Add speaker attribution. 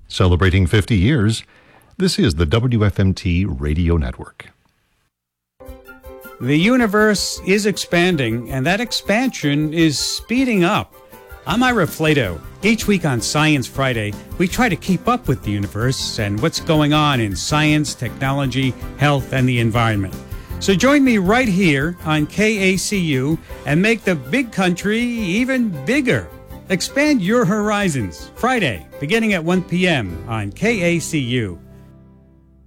Speaker 1: Celebrating 50 years, this is the WFMT Radio Network.
Speaker 2: The universe is expanding, and that expansion is speeding up. I'm Ira Flato. Each week on Science Friday, we try to keep up with the universe and what's going on in science, technology, health, and the environment. So join me right here on KACU and make the big country even bigger. Expand your horizons. Friday, beginning at 1 p.m. on KACU.